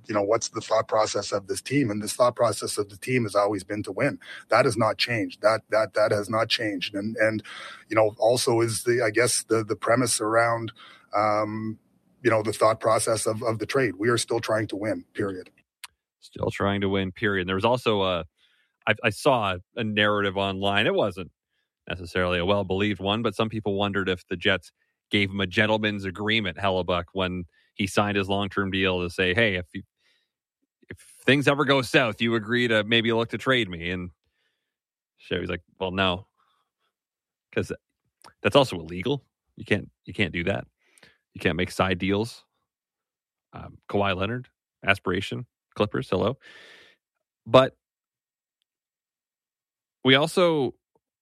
what's the thought process of this team? And this thought process of the team has always been to win. That has not changed. That has not changed. And also is the premise around, the thought process of the trade. We are still trying to win, period. Still trying to win, period. There was also I saw a narrative online. It wasn't necessarily a well-believed one, but some people wondered if the Jets gave him a gentleman's agreement, Hellebuyck, when he signed his long-term deal to say, hey, if things ever go south, you agree to maybe look to trade me. And Chevy's like, well, no, because that's also illegal. You can't do that. You can't make side deals. Kawhi Leonard, aspiration, Clippers, hello. But we also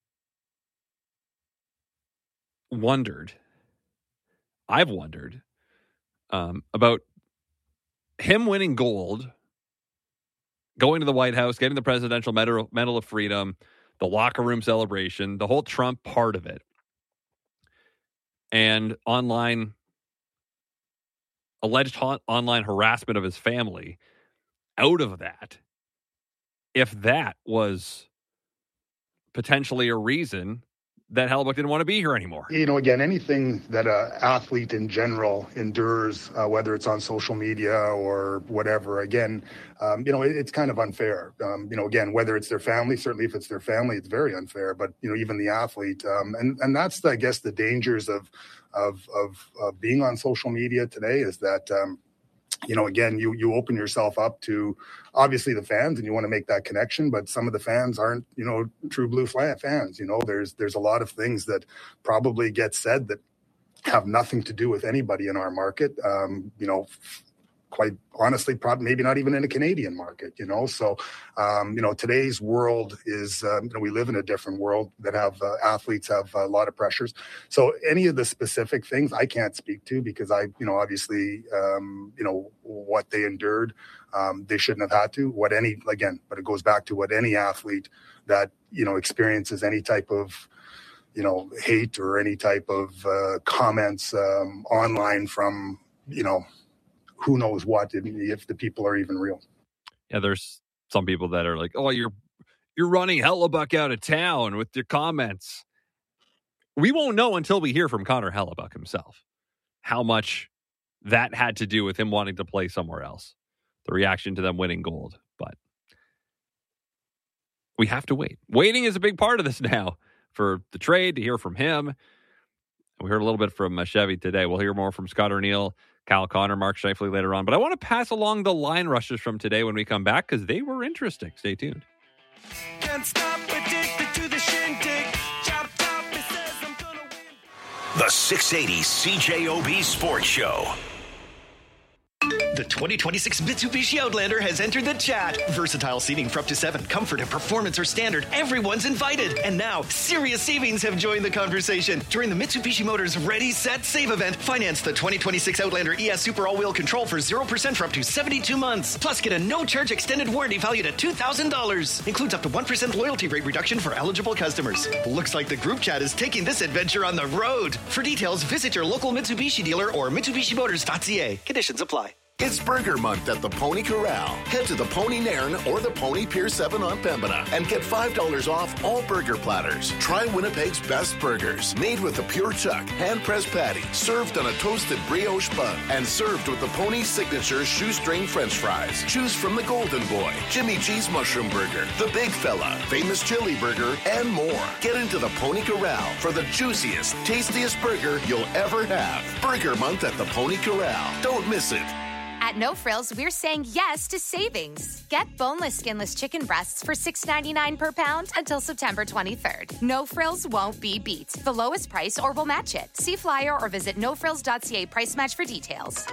I've wondered about him winning gold, going to the White House, getting the Presidential Medal of Freedom, the locker room celebration, the whole Trump part of it, and alleged online harassment of his family. Out of that, if that was potentially a reason that Hellebuyck didn't want to be here anymore. Again, anything that an athlete in general endures, whether it's on social media or whatever, again, it's kind of unfair. Again, whether it's their family, certainly if it's their family, it's very unfair. But, even the athlete, and that's, I guess, the dangers of being on social media today is that, again, you open yourself up to obviously the fans and you want to make that connection, but some of the fans aren't, true blue fans. There's a lot of things that probably get said that have nothing to do with anybody in our market. Quite honestly, probably maybe not even in a Canadian market, So, today's world is, we live in a different world that have athletes have a lot of pressures. So any of the specific things I can't speak to because obviously, what they endured, they shouldn't have had to. But it goes back to what any athlete that, experiences any type of, hate or any type of comments online from, who knows what, if the people are even real. Yeah, there's some people that are like, oh, you're running Hellebuyck out of town with your comments. We won't know until we hear from Connor Hellebuyck himself how much that had to do with him wanting to play somewhere else. The reaction to them winning gold. But we have to wait. Waiting is a big part of this now for the trade, to hear from him. We heard a little bit from Chevy today. We'll hear more from Scott O'Neill, Kyle Connor, Mark Scheifele later on. But I want to pass along the line rushes from today when we come back because they were interesting. Stay tuned. Can't stop, addicted to the shindig. Chop, chop, it says I'm gonna win. The 680 CJOB Sports Show. The 2026 Mitsubishi Outlander has entered the chat. Versatile seating for up to 7. Comfort and performance are standard. Everyone's invited. And now, serious savings have joined the conversation. During the Mitsubishi Motors Ready, Set, Save event, finance the 2026 Outlander ES Super All-Wheel Control for 0% for up to 72 months. Plus, get a no-charge extended warranty valued at $2,000. Includes up to 1% loyalty rate reduction for eligible customers. Looks like the group chat is taking this adventure on the road. For details, visit your local Mitsubishi dealer or MitsubishiMotors.ca. Conditions apply. It's Burger Month at the Pony Corral. Head to the Pony Nairn or the Pony Pier 7 on Pembina and get $5 off all burger platters. Try Winnipeg's best burgers, made with a pure chuck, hand-pressed patty, served on a toasted brioche bun, and served with the Pony signature shoestring French fries. Choose from the Golden Boy, Jimmy G's Mushroom Burger, the Big Fella, Famous Chili Burger, and more. Get into the Pony Corral for the juiciest, tastiest burger you'll ever have. Burger Month at the Pony Corral. Don't miss it. At No Frills, we're saying yes to savings. Get boneless, skinless chicken breasts for $6.99 per pound until September 23rd. No Frills won't be beat. The lowest price or we'll match it. See flyer or visit nofrills.ca price match for details.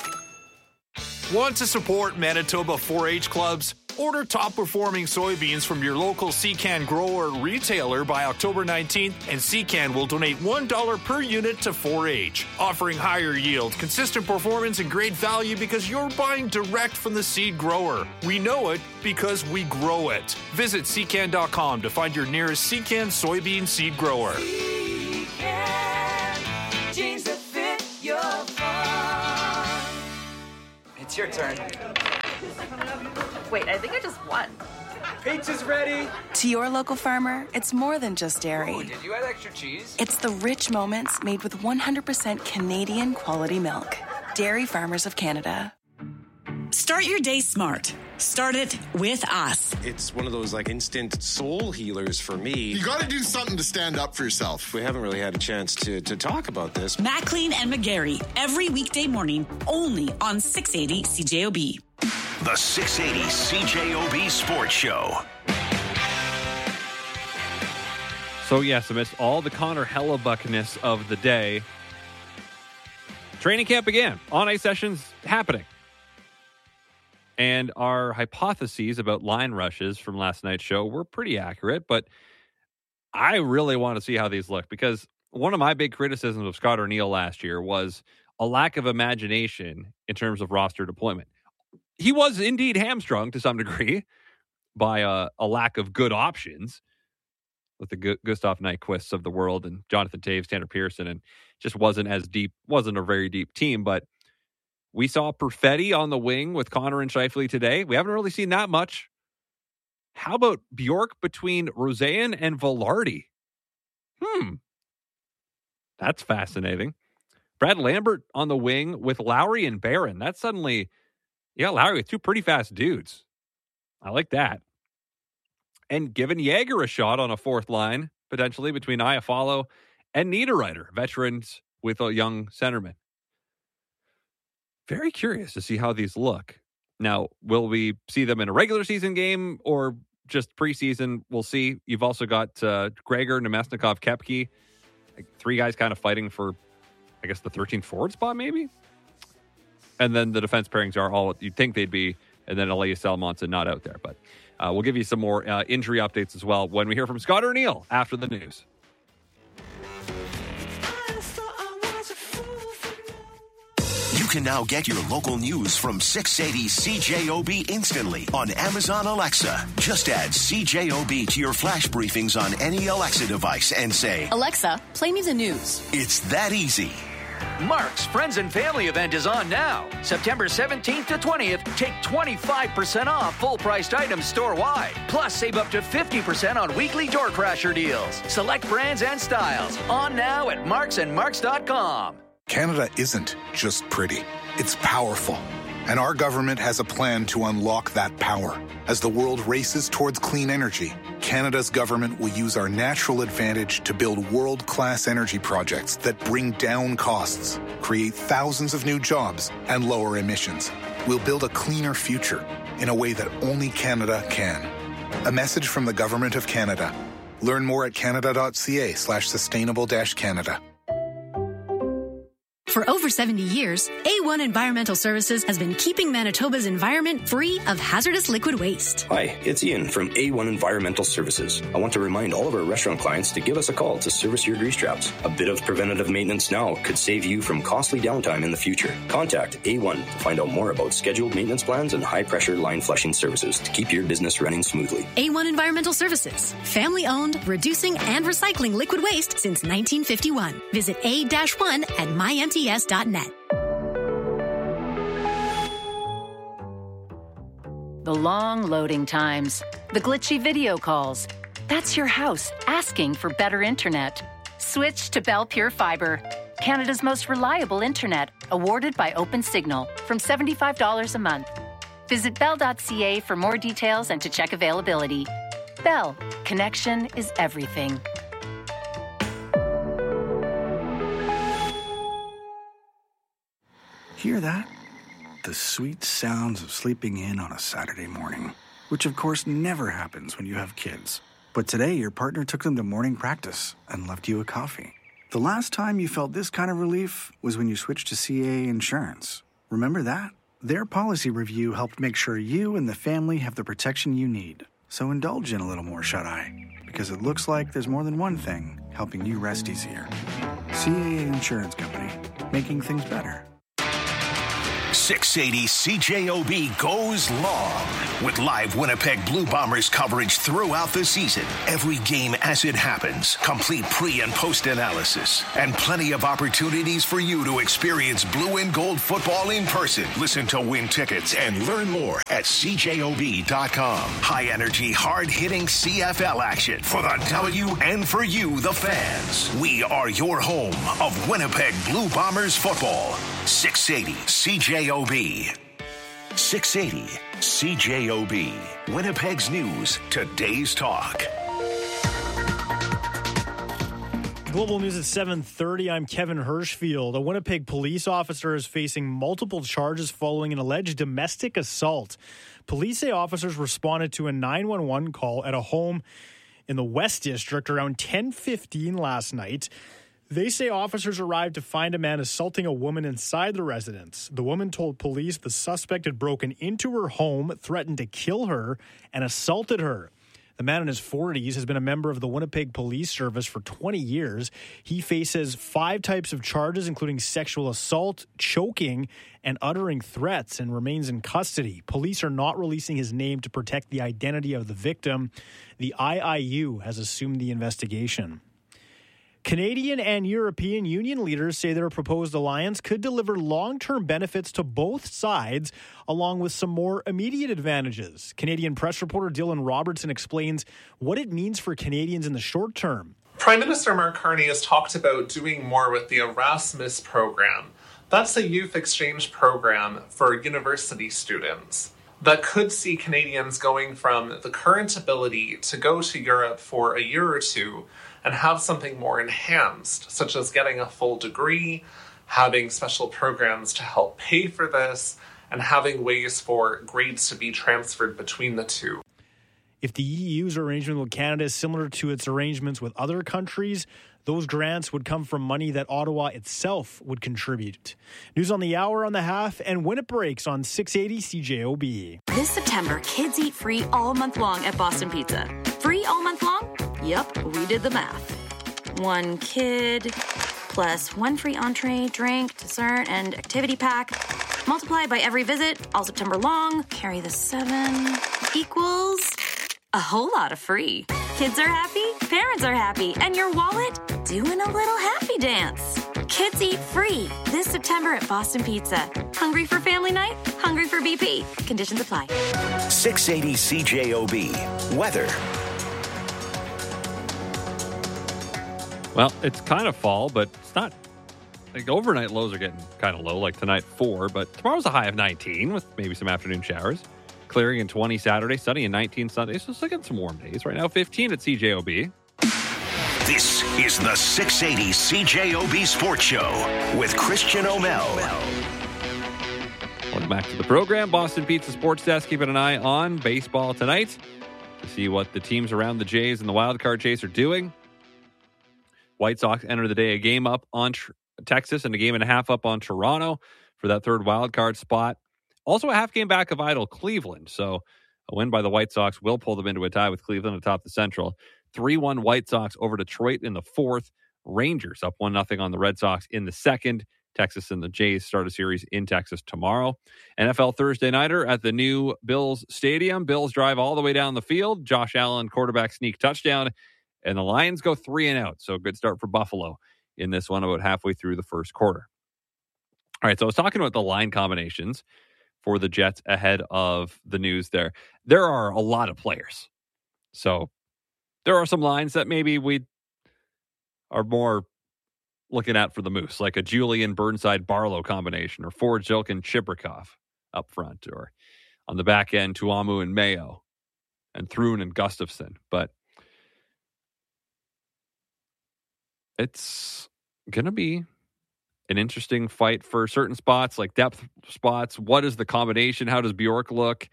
Want to support Manitoba 4-H clubs? Order top-performing soybeans from your local Secan grower retailer by October 19th, and Secan will donate $1 per unit to 4-H, offering higher yield, consistent performance, and great value because you're buying direct from the seed grower. We know it because we grow it. Visit Secan.com to find your nearest Secan soybean seed grower. Secan, jeans that fit your farm. It's your turn. Wait, I think I just won. Pizza's ready. To your local farmer, it's more than just dairy. Oh, did you add extra cheese? It's the rich moments made with 100% Canadian quality milk. Dairy Farmers of Canada. Start your day smart. Start it with us. It's one of those instant soul healers for me. You got to do something to stand up for yourself. We haven't really had a chance to talk about this. McLean and McGarry, every weekday morning, only on 680 CJOB. The 680 CJOB Sports Show. So yes, amidst all the Connor Hellebuckness of the day, training camp began. On-ice sessions happening. And our hypotheses about line rushes from last night's show were pretty accurate, but I really want to see how these look, because one of my big criticisms of Scott Arniel last year was a lack of imagination in terms of roster deployment. He was indeed hamstrung to some degree by a lack of good options with the Gustav Nyquists of the world and Jonathan Toews, Tanner Pearson, and just wasn't a very deep team. But we saw Perfetti on the wing with Connor and Scheifele today. We haven't really seen that much. How about Bjork between Roseanne and Velarde? That's fascinating. Brad Lambert on the wing with Lowry and Barron. That's suddenly, Lowry with two pretty fast dudes. I like that. And giving Yager a shot on a fourth line, potentially between Iafallo and Niederreiter, veterans with a young centerman. Very curious to see how these look. Now, will we see them in a regular season game or just preseason? We'll see. You've also got Gregor, Nemesnikov, Kepke. Three guys kind of fighting for, I guess, the 13th forward spot, maybe? And then the defense pairings are all you'd think they'd be, and then Elias Salmonson not out there. But we'll give you some more injury updates as well when we hear from Scott Arniel after the news. You can now get your local news from 680 CJOB instantly on Amazon Alexa. Just add CJOB to your flash briefings on any Alexa device and say, Alexa, play me the news. It's that easy. Mark's Friends and Family event is on now. September 17th to 20th, take 25% off full-priced items store-wide. Plus, save up to 50% on weekly door crasher deals. Select brands and styles. On now at marksandmarks.com. Canada isn't just pretty. It's powerful. And our government has a plan to unlock that power. As the world races towards clean energy, Canada's government will use our natural advantage to build world-class energy projects that bring down costs, create thousands of new jobs, and lower emissions. We'll build a cleaner future in a way that only Canada can. A message from the Government of Canada. Learn more at canada.ca/sustainable-Canada. For over 70 years, A1 Environmental Services has been keeping Manitoba's environment free of hazardous liquid waste. Hi, it's Ian from A1 Environmental Services. I want to remind all of our restaurant clients to give us a call to service your grease traps. A bit of preventative maintenance now could save you from costly downtime in the future. Contact A1 to find out more about scheduled maintenance plans and high-pressure line flushing services to keep your business running smoothly. A1 Environmental Services, family-owned, reducing and recycling liquid waste since 1951. Visit A-1 at mymts.net. The long loading times, the glitchy video calls. That's your house asking for better internet. Switch to Bell Pure Fiber, Canada's most reliable internet, awarded by OpenSignal, from $75 a month. Visit bell.ca for more details and to check availability. Bell, connection is everything. Hear that? The sweet sounds of sleeping in on a Saturday morning, which of course never happens when you have kids. But today your partner took them to morning practice and left you a coffee. The last time you felt this kind of relief was when you switched to CAA Insurance. Remember that? Their policy review helped make sure you and the family have the protection you need. So indulge in a little more shut-eye, because it looks like there's more than one thing helping you rest easier. CAA Insurance Company, making things better. 680 CJOB goes long with live Winnipeg Blue Bombers coverage throughout the season. Every game as it happens, complete pre- and post-analysis, and plenty of opportunities for you to experience blue and gold football in person. Listen to win tickets and learn more at CJOB.com. High-energy, hard-hitting CFL action for the W and for you, the fans. We are your home of Winnipeg Blue Bombers football. 680 CJOB. 680 CJOB. Winnipeg's news, today's talk. Global News at 7:30. I'm Kevin Hirschfield. A Winnipeg police officer is facing multiple charges following an alleged domestic assault. Police say officers responded to a 911 call at a home in the West District around 10:15 last night. They say officers arrived to find a man assaulting a woman inside the residence. The woman told police the suspect had broken into her home, threatened to kill her, and assaulted her. The man in his 40s has been a member of the Winnipeg Police Service for 20 years. He faces 5 types of charges, including sexual assault, choking, and uttering threats, and remains in custody. Police are not releasing his name to protect the identity of the victim. The IIU has assumed the investigation. Canadian and European Union leaders say their proposed alliance could deliver long-term benefits to both sides, along with some more immediate advantages. Canadian press reporter Dylan Robertson explains what it means for Canadians in the short term. Prime Minister Mark Carney has talked about doing more with the Erasmus program. That's a youth exchange program for university students that could see Canadians going from the current ability to go to Europe for a year or two and have something more enhanced, such as getting a full degree, having special programs to help pay for this, and having ways for grades to be transferred between the two. If the EU's arrangement with Canada is similar to its arrangements with other countries, those grants would come from money that Ottawa itself would contribute. News on the hour, on the half, and when it breaks on 680 CJOB. This September, kids eat free all month long at Boston Pizza. Free all month long? Yep, we did the math. 1 kid plus 1 free entree, drink, dessert, and activity pack. Multiply by every visit, all September long. Carry the 7 equals a whole lot of free. Kids are happy, parents are happy, and your wallet doing a little happy dance. Kids eat free this September at Boston Pizza. Hungry for family night? Hungry for BP. Conditions apply. 680 CJOB. Weather. Well, it's kind of fall, but it's not. Like, overnight lows are getting kind of low, like tonight 4, but tomorrow's a high of 19 with maybe some afternoon showers. Clearing in 20 Saturday, sunny in 19 Sunday. So let's look at some warm days. Right now, 15 at CJOB. This is the 680 CJOB Sports Show with Christian O'Mell. Welcome back to the program. Boston Pizza Sports Desk keeping an eye on baseball tonight to see what the teams around the Jays and the wildcard chase are doing. White Sox enter the day a game up on Texas and a game and a half up on Toronto for that third wildcard spot. Also a half game back of idle Cleveland. So a win by the White Sox will pull them into a tie with Cleveland atop the Central. 3-1 White Sox over Detroit in the 4th. Rangers up 1-0 on the Red Sox in the 2nd. Texas and the Jays start a series in Texas tomorrow. NFL Thursday Nighter at the new Bills Stadium. Bills drive all the way down the field. Josh Allen, quarterback sneak touchdown. And the Lions go 3-0. So a good start for Buffalo in this one about halfway through the first quarter. All right, so I was talking about the line combinations for the Jets ahead of the news there. There are a lot of players. So there are some lines that maybe we are more looking at for the Moose, like a Julian Burnside-Barlow combination, or Ford, Jilkin, Chibrikov up front, or on the back end, Tuamu and Mayo, and Thrun and Gustafson. But it's going to be an interesting fight for certain spots, like depth spots. What is the combination? How does Bjork look?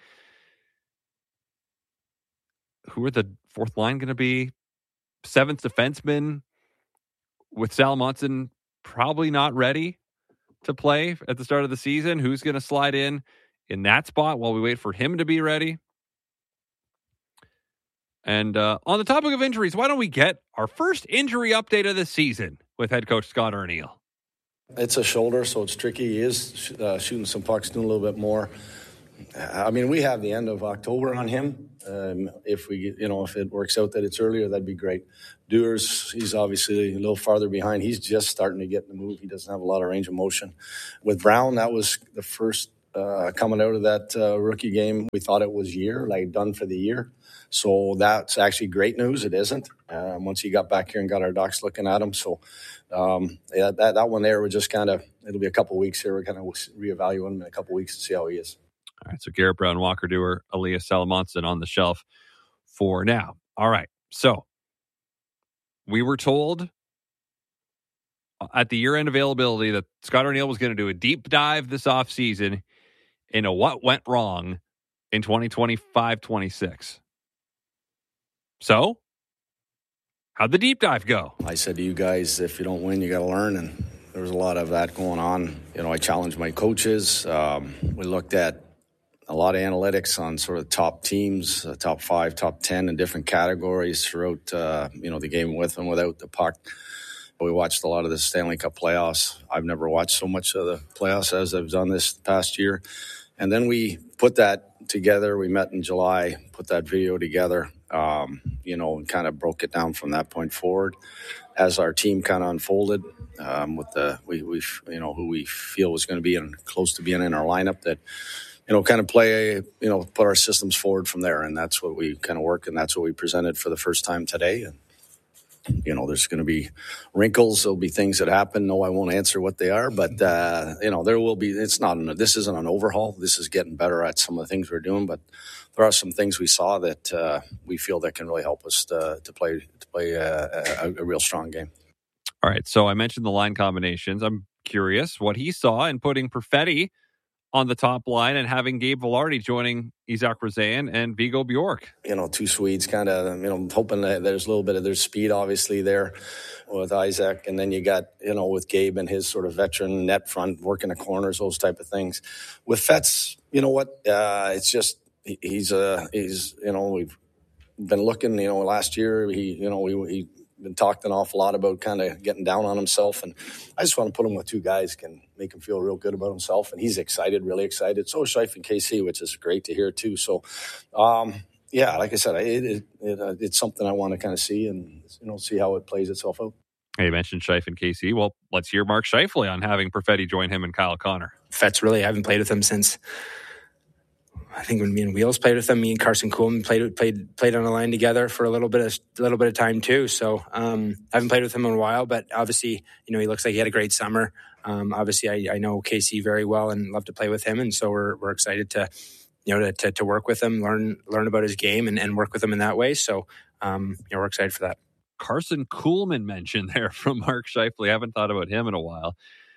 Who are the fourth line going to be? Seventh defenseman with Sal Monson probably not ready to play at the start of the season. Who's going to slide in that spot while we wait for him to be ready? And on the topic of injuries, why don't we get our first injury update of the season with head coach Scott Arniel? It's a shoulder, so it's tricky. He is shooting some pucks, doing a little bit more. I mean, we have the end of October on him. If it works out that it's earlier, that'd be great. Dewars, he's obviously a little farther behind. He's just starting to get in the move. He doesn't have a lot of range of motion. With Brown, that was the first coming out of that rookie game. We thought it was done for the year. So that's actually great news. It isn't. Once he got back here and got our docs looking at him. So, that one there, we're just it'll be a couple of weeks here. We're going to reevaluate him in a couple of weeks to see how he is. All right, so Garrett Brown, Walker Dewar, Elias Salamonson on the shelf for now. All right, so we were told at the year-end availability that Scott Arniel was going to do a deep dive this offseason into what went wrong in 2025-26. So, how'd the deep dive go? I said to you guys, if you don't win, you got to learn, and there was a lot of that going on. I challenged my coaches. We looked at a lot of analytics on sort of top teams, top 5, top 10 in different categories throughout, the game with and without the puck. We watched a lot of the Stanley Cup playoffs. I've never watched so much of the playoffs as I've done this past year. And then we put that together. We met in July, put that video together, and kind of broke it down from that point forward. As our team kind of unfolded, who we feel was going to be close to being in our lineup, that kind of put our systems forward from there. And that's what we kind of work, and that's what we presented for the first time today. And, there's going to be wrinkles. There'll be things that happen. No, I won't answer what they are, but, there will be, this isn't an overhaul. This is getting better at some of the things we're doing, but there are some things we saw that we feel that can really help us to play a real strong game. All right. So I mentioned the line combinations. I'm curious what he saw in putting Perfetti on the top line and having Gabe Vilardi joining Isaac Rosen and Viggo Bjork. Two Swedes kind of, hoping that there's a little bit of their speed obviously there with Isaac. And then you got, with Gabe and his sort of veteran net front, working the corners, those type of things. With Fetz, it's just, he's we've been looking, last year, he been talked an awful lot about kind of getting down on himself, and I just want to put him with two guys can make him feel real good about himself, and he's excited, really excited. So is Scheif and KC, which is great to hear too. So, like I said, it's something I want to kind of see and see how it plays itself out. Hey, you mentioned Scheif and KC. Well, let's hear Mark Scheifele on having Perfetti join him and Kyle Connor. Fetz, really, I haven't played with him since. I think when me and Wheels played with him, me and Carson Kuhlman played on a line together for a little bit of time too. So I haven't played with him in a while, but obviously, he looks like he had a great summer. Obviously, I know KC very well and love to play with him, and so we're excited to work with him, learn about his game, and work with him in that way. So we're excited for that. Carson Kuhlman mentioned there from Mark Scheifele. I haven't thought about him in a while.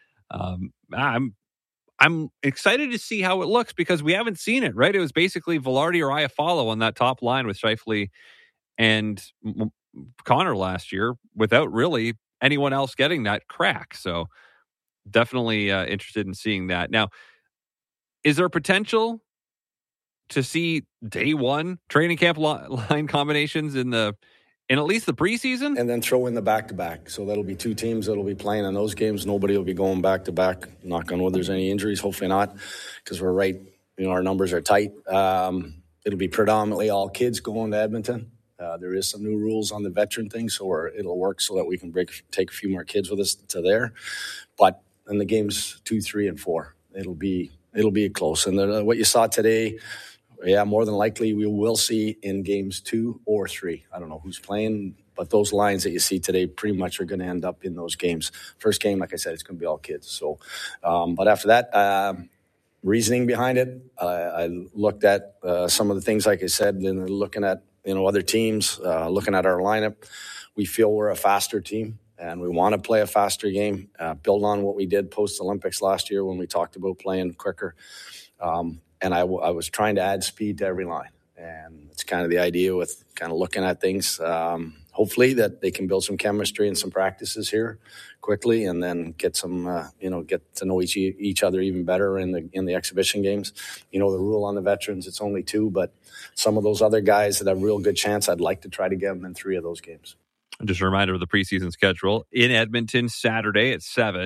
I'm excited to see how it looks because we haven't seen it, right? It was basically Vilardi or Iafallo on that top line with Scheifele and Connor last year without really anyone else getting that crack. So definitely interested in seeing that. Now, is there potential to see day one training camp line combinations in at least the preseason? And then throw in the back-to-back. So that'll be two teams that'll be playing in those games. Nobody will be going back-to-back. Knock on wood, there's any injuries. Hopefully not, because we're right. Our numbers are tight. It'll be predominantly all kids going to Edmonton. There is some new rules on the veteran thing, so it'll work so that we can take a few more kids with us to there. But in the games 2, 3, and 4, it'll be close. And what you saw today, more than likely we will see in games 2 or 3. I don't know who's playing, but those lines that you see today pretty much are going to end up in those games. First game, like I said, it's going to be all kids. So, but after that, reasoning behind it, I looked at some of the things, like I said, and looking at other teams, looking at our lineup. We feel we're a faster team, and we want to play a faster game, build on what we did post-Olympics last year when we talked about playing quicker. And I was trying to add speed to every line. And it's kind of the idea with kind of looking at things. Hopefully that they can build some chemistry and some practices here quickly, and then get some, get to know each other even better in the exhibition games. The rule on the veterans, it's only 2, but some of those other guys that have a real good chance, I'd like to try to get them in 3 of those games. Just a reminder of the preseason schedule. In Edmonton, Saturday at 7,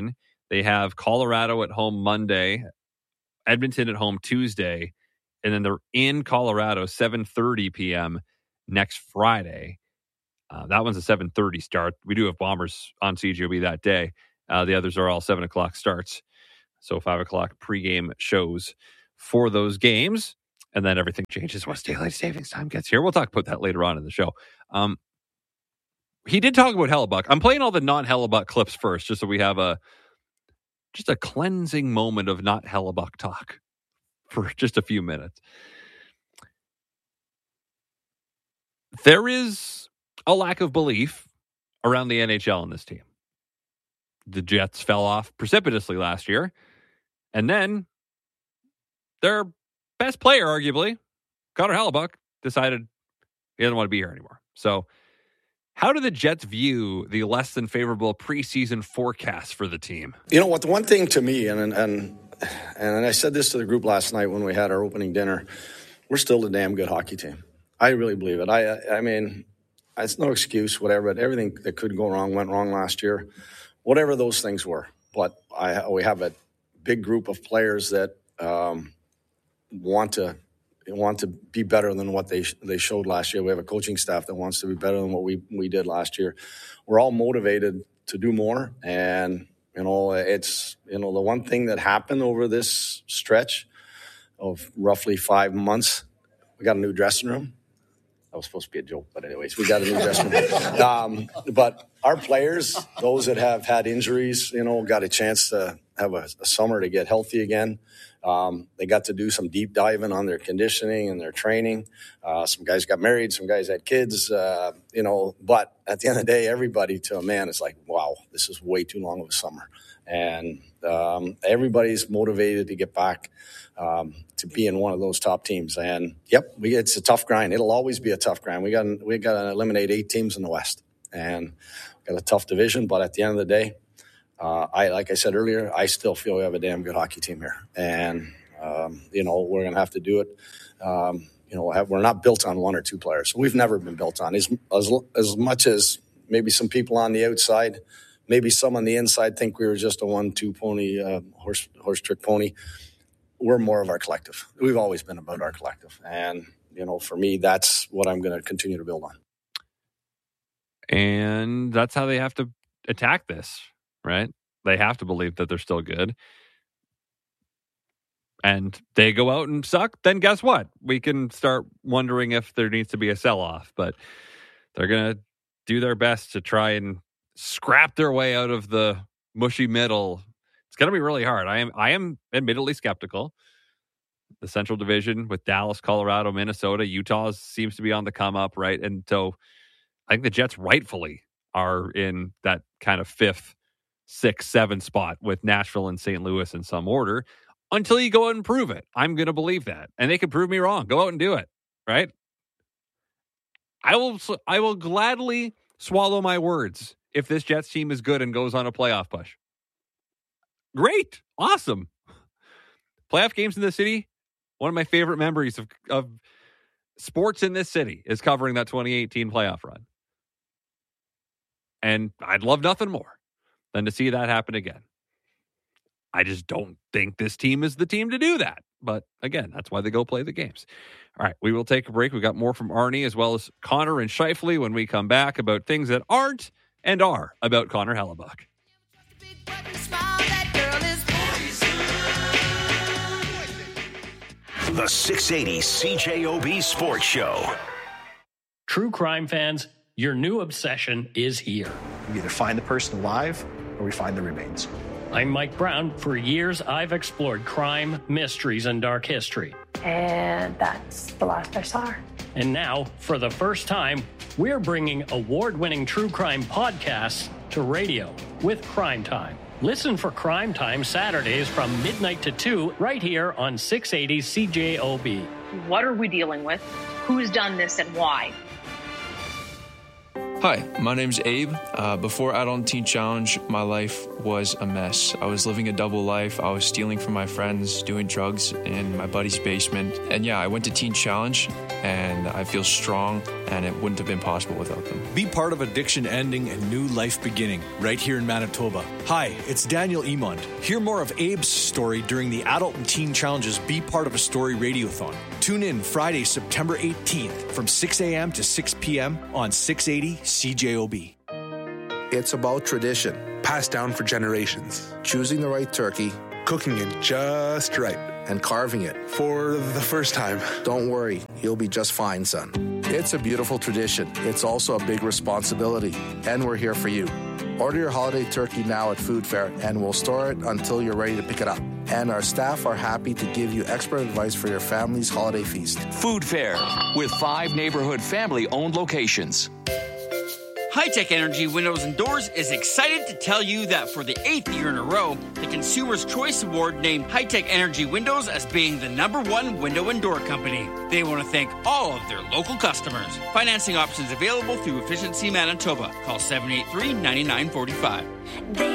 They have Colorado at home Monday, Edmonton at home Tuesday, and then they're in Colorado 7:30 p.m. next Friday. That one's a 7:30 start. We do have Bombers on CJOB that day. The others are all 7 o'clock starts. So 5 o'clock pregame shows for those games. And then everything changes once daylight savings time gets here. We'll talk about that later on in the show. He did talk about Hellebuyck. I'm playing all the non-Hellebuyck clips first, just so we have a cleansing moment of not Hellebuyck talk for just a few minutes. There is a lack of belief around the NHL in this team. The Jets fell off precipitously last year. And then their best player, arguably, Connor Hellebuyck, decided he doesn't want to be here anymore. So how do the Jets view the less than favorable preseason forecast for the team? You know what? The one thing to me, and I said this to the group last night when we had our opening dinner, we're still a damn good hockey team. I really believe it. I mean, it's no excuse, whatever, but everything that could go wrong went wrong last year, whatever those things were. But we have a big group of players that want to be better than what they showed last year. We have a coaching staff that wants to be better than what we did last year. We're all motivated to do more, and it's the one thing that happened over this stretch of roughly 5 months. We got a new dressing room. That was supposed to be a joke, but anyways, we got a new dressing room. But our players, those that have had injuries, got a chance to have a summer to get healthy again. They got to do some deep diving on their conditioning and their training. Some guys got married, some guys had kids, but at the end of the day, everybody to a man is like, wow, this is way too long of a summer. And everybody's motivated to get back to being one of those top teams. And it's a tough grind. It'll always be a tough grind. We got to eliminate 8 teams in the West, and we got a tough division. But at the end of the day, like I said earlier, I still feel we have a damn good hockey team here, and we're going to have to do it. We're not built on 1 or 2 players. We've never been built on as much as maybe some people on the outside, maybe some on the inside think we were just a 1-2 pony, horse trick pony. We're more of our collective. We've always been about our collective, and for me, that's what I'm going to continue to build on. And that's how they have to attack this. Right? They have to believe that they're still good. And they go out and suck, then guess what? We can start wondering if there needs to be a sell-off. But they're going to do their best to try and scrap their way out of the mushy middle. It's going to be really hard. I am admittedly skeptical. The Central Division with Dallas, Colorado, Minnesota, Utah seems to be on the come up, right? And so I think the Jets rightfully are in that kind of 5th, 6, 7 spot with Nashville and St. Louis in some order until you go out and prove it. I'm going to believe that. And they can prove me wrong. Go out and do it. Right? I will gladly swallow my words if this Jets team is good and goes on a playoff push. Great. Awesome. Playoff games in the city. One of my favorite memories of sports in this city is covering that 2018 playoff run. And I'd love nothing more than to see that happen again. I just don't think this team is the team to do that. But again, that's why they go play the games. All right, we will take a break. We've got more from Arnie as well as Connor and Scheifele when we come back about things that aren't and are about Connor Hellebuyck. The 680 CJOB Sports Show. True crime fans, your new obsession is here. We either find the person alive or we find the remains. I'm Mike Brown. For years, I've explored crime, mysteries, and dark history. And that's the last I saw her. And now, for the first time, we're bringing award-winning true crime podcasts to radio with Crime Time. Listen for Crime Time Saturdays from midnight to 2 right here on 680 CJOB. What are we dealing with? Who's done this and why? Hi, my name's Abe. Before Adult Teen Challenge, my life was a mess. I was living a double life. I was stealing from my friends, doing drugs in my buddy's basement. And yeah, I went to Teen Challenge, and I feel strong, and it wouldn't have been possible without them. Be part of addiction ending and new life beginning right here in Manitoba. Hi, it's Daniel Emond. Hear more of Abe's story during the Adult and Teen Challenge's Be Part of a Story Radiothon. Tune in Friday, September 18th from 6 a.m. to 6 p.m. on 680 CJOB. It's about tradition, passed down for generations. Choosing the right turkey, cooking it just right, and carving it for the first time. Don't worry, you'll be just fine, son. It's a beautiful tradition. It's also a big responsibility, and we're here for you. Order your holiday turkey now at Food Fair, and we'll store it until you're ready to pick it up. And our staff are happy to give you expert advice for your family's holiday feast. Food Fair, with 5 neighborhood family-owned locations. High-Tech Energy Windows and Doors is excited to tell you that for the 8th year in a row, the Consumer's Choice Award named High-Tech Energy Windows as being the #1 window and door company. They want to thank all of their local customers. Financing options available through Efficiency Manitoba. Call 783-9945.